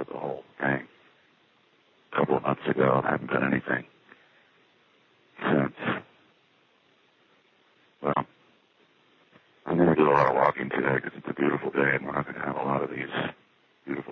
started the whole thing a couple of months ago, and I haven't done anything since. Well, I'm going to do a lot of walking today because it's a beautiful day, and we're not going to have a lot of these beautiful